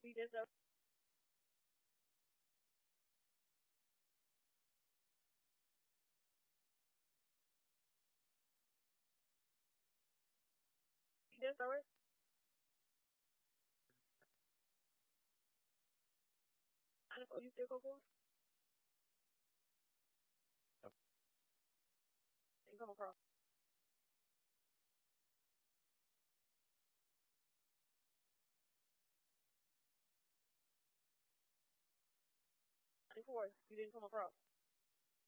You did so. You did so. You still go for it? You come across. 94. You didn't come across.